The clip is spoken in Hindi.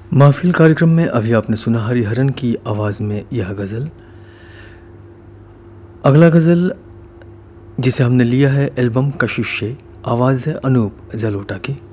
महफिल कार्यक्रम में अभी आपने सुना हरिहरन की आवाज़ में यह गज़ल। अगला गज़ल जिसे हमने लिया है एल्बम कशिश से, आवाज़ है अनूप जलोटा की।